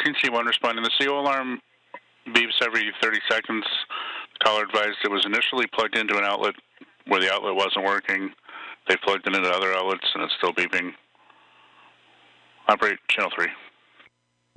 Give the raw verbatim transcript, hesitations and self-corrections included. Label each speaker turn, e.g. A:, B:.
A: thirteen C one responding. The C O alarm beeps every thirty seconds. The caller advised it was initially plugged into an outlet where the outlet wasn't working. They plugged it into other outlets, and it's still beeping. Operate channel three.